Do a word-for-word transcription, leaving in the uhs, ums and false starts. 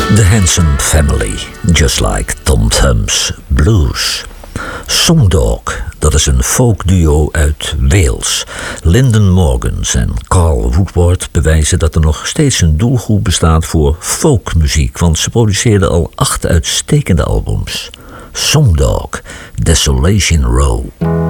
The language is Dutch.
The Handsome Family, Just Like Tom Thumb's Blues. Songdog, dat is een folkduo uit Wales. Lyndon Morgans en Carl Woodward bewijzen dat er nog steeds een doelgroep bestaat voor folkmuziek, want ze produceerden al acht uitstekende albums. Songdog, Desolation Row.